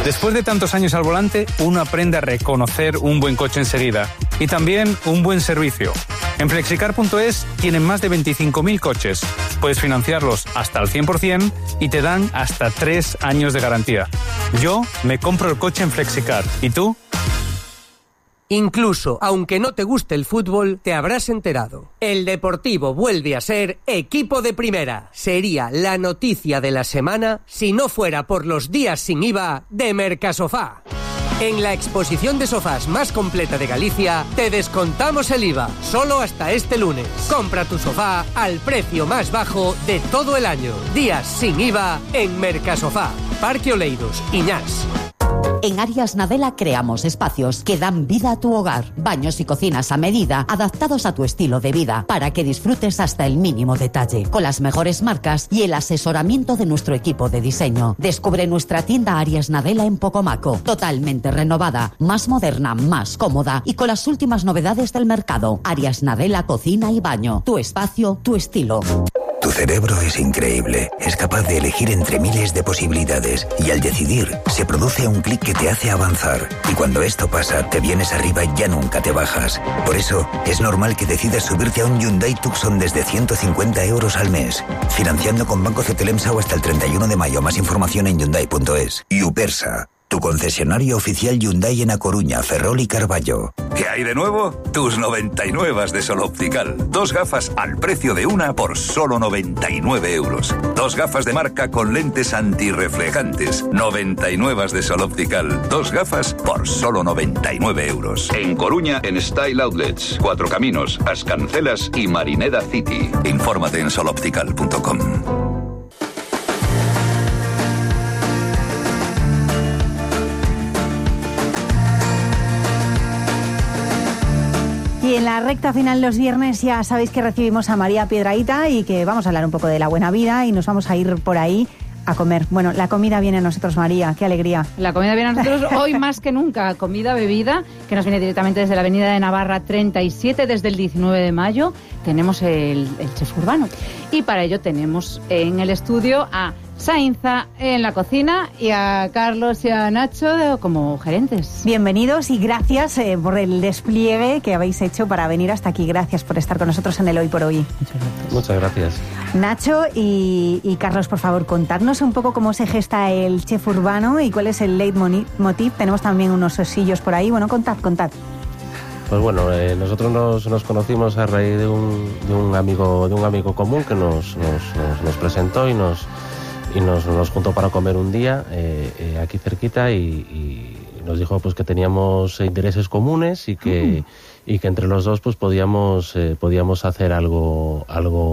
Después de tantos años al volante, uno aprende a reconocer un buen coche enseguida y también un buen servicio. En Flexicar.es tienen más de 25.000 coches. Puedes financiarlos hasta al 100% y te dan hasta 3 años de garantía. Yo me compro el coche en Flexicar. ¿Y tú? Incluso, aunque no te guste el fútbol, te habrás enterado. El Deportivo vuelve a ser equipo de primera. Sería la noticia de la semana si no fuera por los días sin IVA de Mercasofá. En la exposición de sofás más completa de Galicia, te descontamos el IVA, solo hasta este lunes. Compra tu sofá al precio más bajo de todo el año. Días sin IVA en Mercasofá. Parque Oleiros, Iñás. En Arias Nadella creamos espacios que dan vida a tu hogar. Baños y cocinas a medida, adaptados a tu estilo de vida, para que disfrutes hasta el mínimo detalle. Con las mejores marcas y el asesoramiento de nuestro equipo de diseño. Descubre nuestra tienda Arias Nadella en Pocomaco. Totalmente renovada, más moderna, más cómoda y con las últimas novedades del mercado. Arias Nadella Cocina y Baño. Tu espacio, tu estilo. Tu cerebro es increíble. Es capaz de elegir entre miles de posibilidades y al decidir se produce un clic que te hace avanzar. Y cuando esto pasa, te vienes arriba y ya nunca te bajas. Por eso, es normal que decidas subirte a un Hyundai Tucson desde 150 euros al mes. Financiando con Banco Cetelemsau hasta el 31 de mayo. Más información en Hyundai.es. Upersa. Tu concesionario oficial Hyundai en A Coruña, Ferrol y Carballo. ¿Qué hay de nuevo? Tus 99 de Sol Optical. 2 gafas al precio de una por solo 99 euros. 2 gafas de marca con lentes antirreflejantes. 99 de Sol Optical. 2 gafas por solo 99 euros. En Coruña, en Style Outlets. 4 Caminos, Ascancelas y Marineda City. Infórmate en soloptical.com. Y en la recta final los viernes ya sabéis que recibimos a María Piedrahita y que vamos a hablar un poco de la buena vida y nos vamos a ir por ahí a comer. Bueno, la comida viene a nosotros, María, qué alegría. La comida viene a nosotros hoy más que nunca. Comida, bebida, que nos viene directamente desde la Avenida de Navarra 37, desde el 19 de mayo. Tenemos el chef urbano. Y para ello tenemos en el estudio a Sainza en la cocina y a Carlos y a Nacho como gerentes. Bienvenidos y gracias por el despliegue que habéis hecho para venir hasta aquí. Gracias por estar con nosotros en el Hoy por Hoy. Muchas gracias. Nacho y Carlos, por favor, contadnos un poco cómo se gesta el chef urbano y cuál es el leitmotiv. Tenemos también unos osillos por ahí. Bueno, contad. Pues bueno, nosotros nos conocimos a raíz de un amigo común que nos presentó y nos juntó para comer un día aquí cerquita y nos dijo pues que teníamos intereses comunes y que entre los dos pues podíamos hacer algo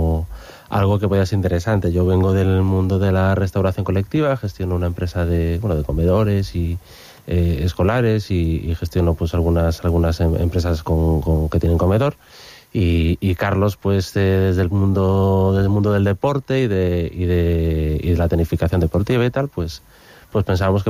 que podía ser interesante. Yo vengo del mundo de la restauración colectiva, gestiono una empresa de comedores y escolares y gestiono pues algunas empresas que tienen comedor. Y Carlos, pues desde el mundo del deporte y de la tecnificación deportiva y tal, pues pensábamos que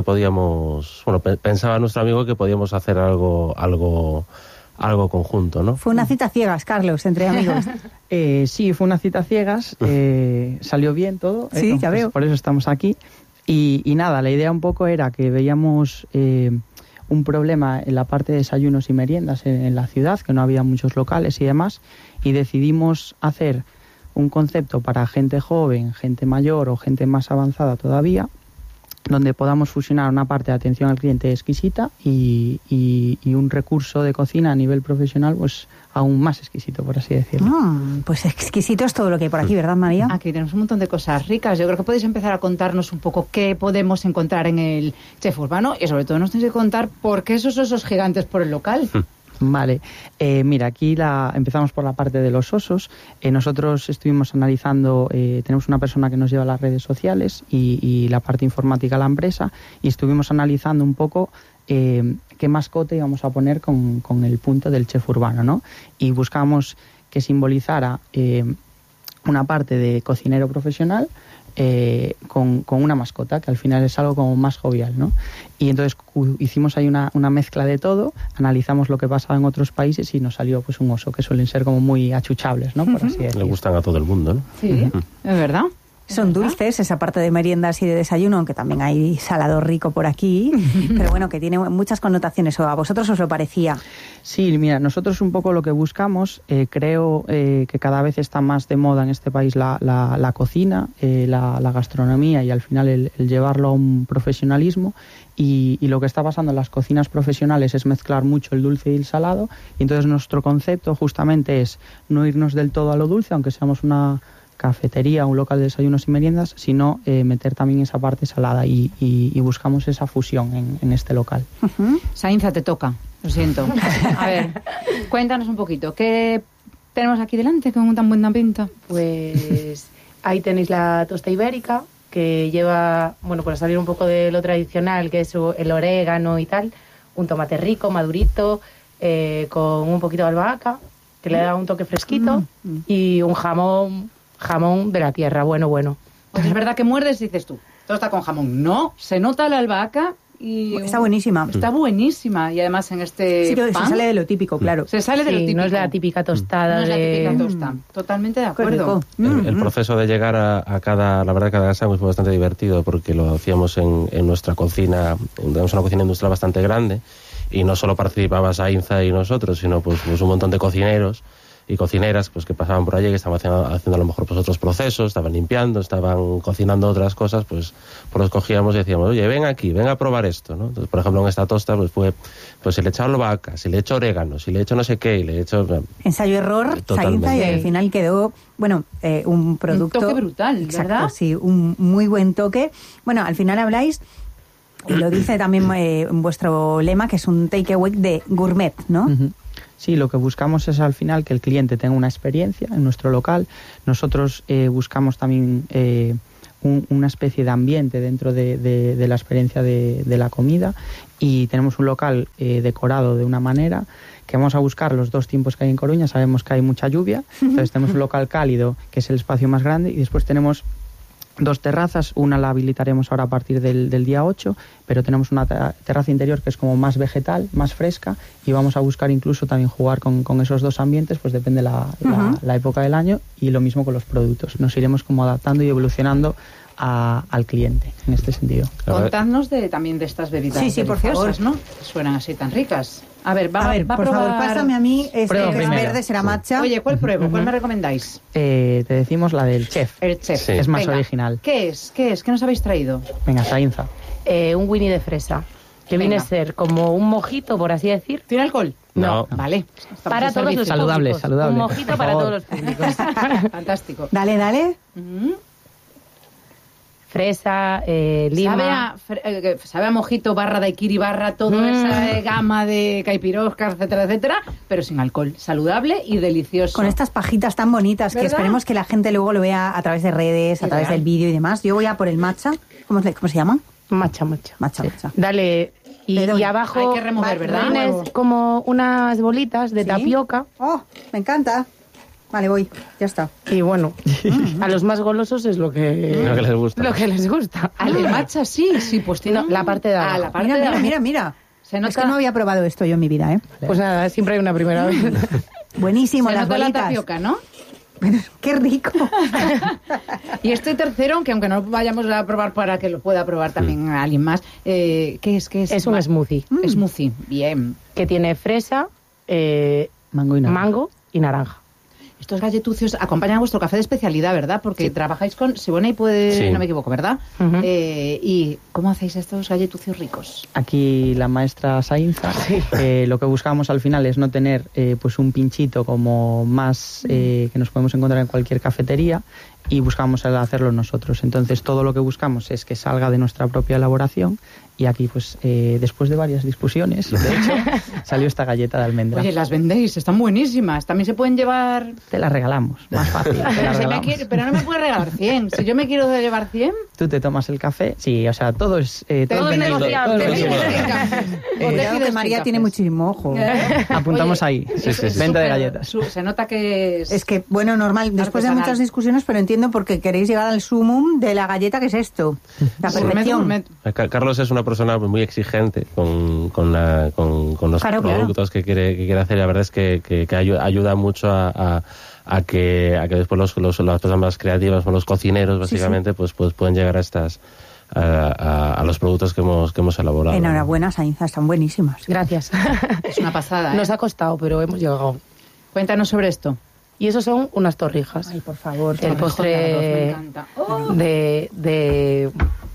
pensaba nuestro amigo que podíamos hacer algo conjunto, ¿no? Fue una cita ciegas, Carlos, entre amigos. Sí, fue una cita ciegas, salió bien todo. Sí, ya veo. Por eso estamos aquí. Y nada, la idea un poco era que veíamos un problema en la parte de desayunos y meriendas en la ciudad, que no había muchos locales y demás, y decidimos hacer un concepto para gente joven, gente mayor o gente más avanzada todavía, donde podamos fusionar una parte de atención al cliente exquisita y un recurso de cocina a nivel profesional pues aún más exquisito, por así decirlo. Pues exquisito es todo lo que hay por aquí, ¿verdad, María? Aquí tenemos un montón de cosas ricas. Yo creo que podéis empezar a contarnos un poco qué podemos encontrar en el chef urbano y sobre todo nos tenéis que contar por qué esos osos gigantes por el local. Vale, mira, aquí empezamos por la parte de los osos. Nosotros estuvimos analizando, tenemos una persona que nos lleva las redes sociales y la parte informática de la empresa, y estuvimos analizando un poco qué mascota íbamos a poner con el punto del chef urbano, ¿no? Y buscamos que simbolizara una parte de cocinero profesional con una mascota, que al final es algo como más jovial, ¿no? Y entonces hicimos ahí una mezcla de todo, analizamos lo que pasaba en otros países y nos salió pues un oso, que suelen ser como muy achuchables, ¿no? Por así decirlo. Le gustan a todo el mundo, ¿no? Sí, es verdad. Son dulces, esa parte de meriendas y de desayuno, aunque también hay salado rico por aquí, pero bueno, que tiene muchas connotaciones. ¿O a vosotros os lo parecía? Sí, mira, nosotros un poco lo que buscamos, creo que cada vez está más de moda en este país la cocina, la gastronomía y al final el llevarlo a un profesionalismo. Y lo que está pasando en las cocinas profesionales es mezclar mucho el dulce y el salado, y entonces nuestro concepto justamente es no irnos del todo a lo dulce, aunque seamos una cafetería, un local de desayunos y meriendas, sino meter también esa parte salada y buscamos esa fusión en este local. Sainza, te toca, lo siento. A ver, cuéntanos un poquito, ¿qué tenemos aquí delante con tan buena pinta? Pues ahí tenéis la tosta ibérica, que lleva, bueno, para salir un poco de lo tradicional, que es el orégano y tal, un tomate rico, madurito, con un poquito de albahaca, que le da un toque fresquito, y un jamón de la tierra, bueno. Pues es verdad que muerdes y dices tú, todo está con jamón. No, se nota la albahaca y... Está buenísima. Está buenísima, y además en este sí, pan... se sale de lo típico, claro. Se sale de lo típico. No es la típica tostada. No es la típica tosta. Totalmente de acuerdo. El proceso de llegar a cada... La verdad que cada sándwich fue bastante divertido, porque lo hacíamos en nuestra cocina, tenemos una cocina industrial bastante grande, y no solo participaba Sainza y nosotros, sino pues un montón de cocineros y cocineras pues que pasaban por allí, que estaban haciendo a lo mejor pues otros procesos, estaban limpiando, estaban cocinando otras cosas, pues los cogíamos y decíamos, oye, ven aquí, ven a probar esto, ¿no? Entonces, por ejemplo, en esta tosta pues si le he echado albahaca, si le he hecho orégano, si le he hecho no sé qué, y le he hecho... Ensayo-error, Sainza, y al final quedó, bueno, un producto... Un toque brutal, exacto, ¿verdad? Sí, un muy buen toque. Bueno, al final habláis, y lo dice también en vuestro lema, que es un takeaway de gourmet, ¿no? Sí, lo que buscamos es al final que el cliente tenga una experiencia en nuestro local. Nosotros buscamos también una especie de ambiente dentro de la experiencia de la comida, y tenemos un local decorado de una manera que vamos a buscar los dos tiempos que hay en Coruña. Sabemos que hay mucha lluvia, entonces tenemos un local cálido, que es el espacio más grande, y después tenemos dos terrazas. Una la habilitaremos ahora a partir del día 8, pero tenemos una terraza interior que es como más vegetal, más fresca, y vamos a buscar incluso también jugar con esos dos ambientes, pues depende la época del año, y lo mismo con los productos. Nos iremos como adaptando y evolucionando al cliente en este sentido. Contadnos también de estas bebidas por favor, ¿no? Que suenan así tan ricas. A ver, va a por probar... favor, pásame a mí este que es verde, será matcha. Oye, ¿cuál pruebo? ¿Cuál me recomendáis? Te decimos la del chef. El chef. Sí. Es más Venga, original. ¿Qué es? ¿Qué nos habéis traído? Venga, Sainza. Un Winnie de fresa, que viene a ser como un mojito, por así decir. ¿Tiene alcohol? No. Vale. Para todos los saludable, públicos. saludable. Un mojito para todos los públicos. Fantástico. Dale. Fresa, lima. Sabe a mojito, barra daiquiri, barra toda esa gama de caipirosca, etcétera, pero sin alcohol. Saludable y delicioso. Con estas pajitas tan bonitas, ¿verdad? que esperemos que la gente luego lo vea a través de redes, a través del vídeo y demás. Yo voy a por el matcha. ¿Cómo se llama? Matcha. Matcha. Dale. Y abajo hay que remover, ¿verdad? tienes como unas bolitas de tapioca. ¡Oh, me encanta! Vale, voy, ya está. Y bueno, a los más golosos es lo que les gusta. Lo que les gusta. El matcha sí, pues tiene la parte de abajo. la parte de abajo. Mira. Se nota... Es que no había probado esto yo en mi vida, ¿eh? Pues nada, siempre hay una primera vez. Buenísimo, se las nota bolitas. La tapioca, ¿no? ¡Qué rico! Y este tercero, aunque no vayamos a probar para que lo pueda probar también alguien más, ¿qué es? Es un smoothie. Smoothie, bien. Que tiene fresa, mango y naranja. Estos galletucios acompañan a vuestro café de especialidad, ¿verdad? Porque trabajáis con Sibona y puede, no me equivoco, ¿verdad? ¿Y cómo hacéis estos galletucios ricos? Aquí la maestra Sainza, lo que buscamos al final es no tener pues un pinchito como más que nos podemos encontrar en cualquier cafetería, y buscamos hacerlo nosotros. Entonces todo lo que buscamos es que salga de nuestra propia elaboración, y aquí pues después de varias discusiones, de hecho, salió esta galleta de almendra. Oye, las vendéis, están buenísimas. También se pueden llevar... Te las regalamos, más fácil. Pero no me puedes regalar 100. Si yo me quiero llevar 100... Tú te tomas el café. Sí, o sea, todo es... todo es negociable. Creo que María tiene muchísimo ojo. Apuntamos ahí. Venta de galletas. Se nota que es... Es que, bueno, normal, después de muchas discusiones, pero entiendo por qué queréis llegar al sumum de la galleta, que es esto. La perfección. Carlos es una persona muy exigente con los productos que quiere hacer. La verdad es que ayuda mucho a a que después las personas más creativas, los cocineros, básicamente, sí. pues pueden llegar a los productos que hemos elaborado. Enhorabuena, Sainza, están buenísimas. Gracias. Es una pasada, Nos ha costado, pero hemos llegado. Cuéntanos sobre esto. Y eso son unas torrijas. Ay, por favor. El postre de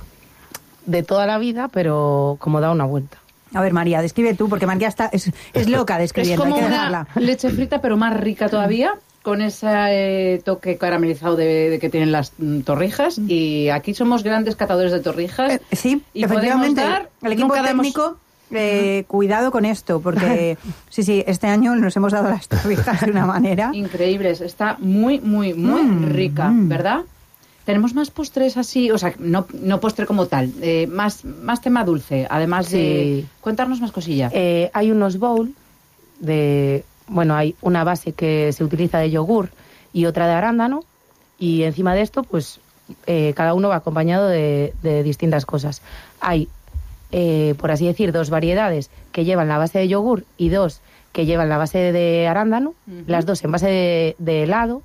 toda la vida, pero como da una vuelta. A ver, María, describe tú, porque María es loca describiendo. Es como hay que una dejarla. leche frita, pero más rica todavía, con ese toque caramelizado de que tienen las torrijas. Y aquí somos grandes catadores de torrijas. Sí, y efectivamente. El equipo técnico... cuidado con esto, porque sí, este año nos hemos dado las torrijas de una manera increíbles. Está muy, muy, muy rica, ¿verdad? Tenemos más postres así, o sea, no postre como tal, más tema dulce, además de... Cuéntanos más cosillas. Hay unos bowls hay una base que se utiliza de yogur y otra de arándano, y encima de esto, pues, cada uno va acompañado de distintas cosas. Hay por así decir, 2 variedades que llevan la base de yogur y 2 que llevan la base de arándano, las 2 en base de helado,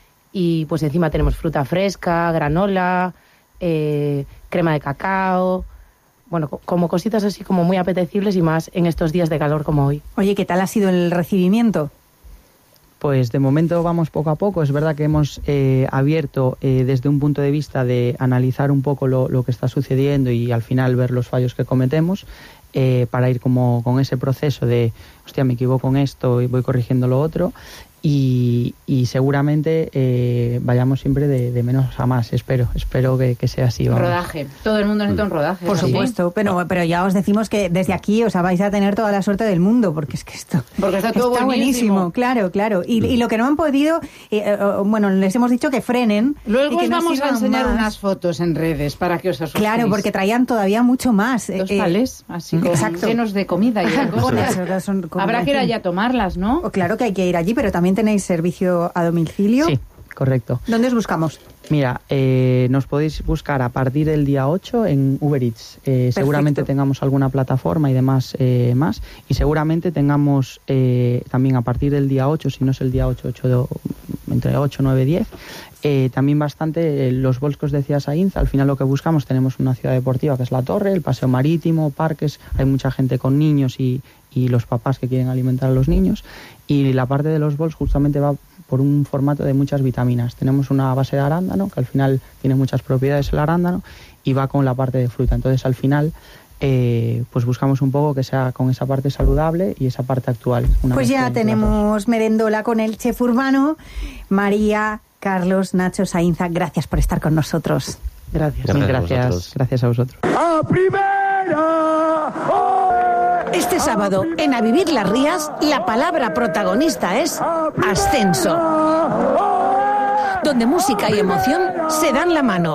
y pues encima tenemos fruta fresca, granola, crema de cacao, bueno, como cositas así como muy apetecibles y más en estos días de calor como hoy. Oye, ¿qué tal ha sido el recibimiento? Pues de momento vamos poco a poco. Es verdad que hemos abierto desde un punto de vista de analizar un poco lo que está sucediendo y al final ver los fallos que cometemos, para ir como con ese proceso de, hostia, me equivoco en esto y voy corrigiendo lo otro. Y seguramente vayamos siempre de menos a más, espero que sea así. Vamos. Rodaje, todo el mundo necesita un rodaje. Por supuesto, pero ya os decimos que desde aquí vais a tener toda la suerte del mundo, porque es que esto está todo buenísimo. Claro. Y lo que no han podido, les hemos dicho que frenen. Luego y que os vamos a enseñar más. Unas fotos en redes para que os asustéis. Claro, porque traían todavía mucho más. 2 palés, así llenos de comida y de cosas. Habrá que ir allá a tomarlas, ¿no? Claro que hay que ir allí, pero también tenéis servicio a domicilio. Sí, correcto. ¿Dónde os buscamos? Mira, nos podéis buscar a partir del día 8 en Uber Eats. Seguramente tengamos alguna plataforma y demás más. Y seguramente tengamos también a partir del día 8, si no es el día 8, entre 8, 9, 10, también bastante los bols que os decía Sainz. Al final lo que buscamos, tenemos una ciudad deportiva que es La Torre, el paseo marítimo, parques, hay mucha gente con niños y los papás que quieren alimentar a los niños. Y la parte de los bols justamente va por un formato de muchas vitaminas. Tenemos una base de arándano, que al final tiene muchas propiedades el arándano, y va con la parte de fruta. Entonces, al final, pues buscamos un poco que sea con esa parte saludable y esa parte actual. Pues ya tenemos merendola con el chef urbano. María, Carlos, Nacho, Sainza, gracias por estar con nosotros. Gracias a vosotros. ¡A primera! Este sábado, en A Vivir las Rías, la palabra protagonista es ascenso, donde música y emoción se dan la mano.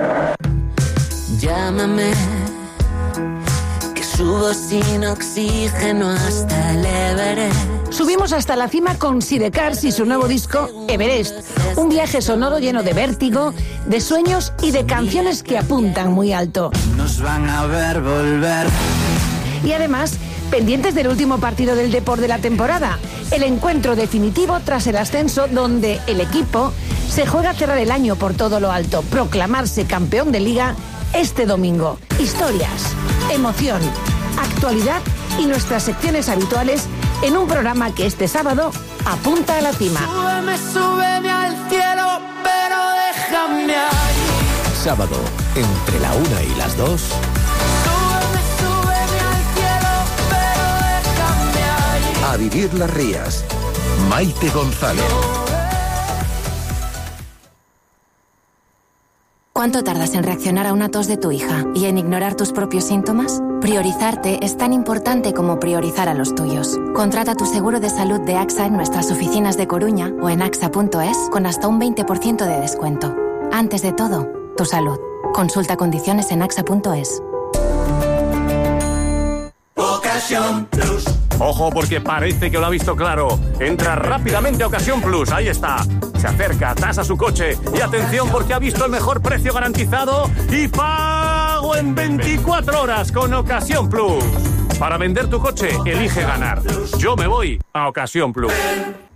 Llámame, que subo sin oxígeno hasta el Everest. Subimos hasta la cima con Sidecars y su nuevo disco Everest, un viaje sonoro lleno de vértigo, de sueños y de canciones que apuntan muy alto. Nos van a ver volver. Y además, pendientes del último partido del Depor de la temporada, el encuentro definitivo tras el ascenso, donde el equipo se juega a cerrar el año por todo lo alto, proclamarse campeón de Liga este domingo. Historias, emoción, actualidad y nuestras secciones habituales en un programa que este sábado apunta a la cima. Súbeme al cielo, pero déjame ahí. Sábado, entre la 1 y las 2. A Vivir las Rías. Maite González. ¿Cuánto tardas en reaccionar a una tos de tu hija y en ignorar tus propios síntomas? Priorizarte es tan importante como priorizar a los tuyos. Contrata tu seguro de salud de AXA en nuestras oficinas de Coruña o en axa.es con hasta un 20% de descuento. Antes de todo, tu salud. Consulta condiciones en axa.es. Ocasión Plus. Ojo, porque parece que lo ha visto claro. Entra rápidamente a Ocasión Plus, ahí está. Se acerca, tasa su coche y atención porque ha visto el mejor precio garantizado y pago en 24 horas con Ocasión Plus. Para vender tu coche, elige ganar. Yo me voy a Ocasión Plus.